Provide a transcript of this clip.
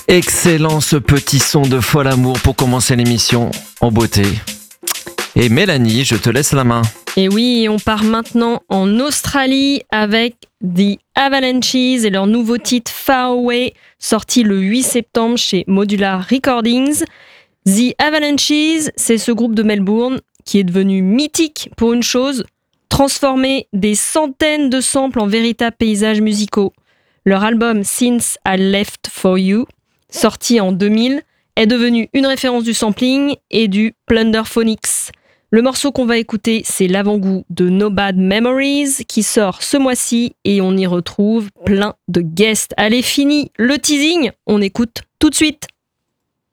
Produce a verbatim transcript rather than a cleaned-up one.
Excellent ce petit son de Fol Amour pour commencer l'émission en beauté. Et Mélanie, je te laisse la main. Et oui, on part maintenant en Australie avec The Avalanches et leur nouveau titre Far Away, sorti le huit septembre chez Modular Recordings. The Avalanches, c'est ce groupe de Melbourne qui est devenu mythique pour une chose, transformer des centaines de samples en véritables paysages musicaux. Leur album Since I Left For You, sorti en deux mille, est devenu une référence du sampling et du plunderphonics. Le morceau qu'on va écouter, c'est l'avant-goût de No Bad Memories qui sort ce mois-ci et on y retrouve plein de guests. Allez, fini le teasing, on écoute tout de suite.